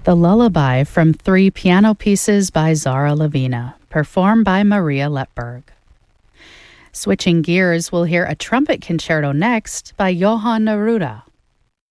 The Lullaby from 3 piano pieces by Zara Lavina, performed by Maria Letberg. Switching gears, we'll hear a trumpet concerto next by Johann Neruda.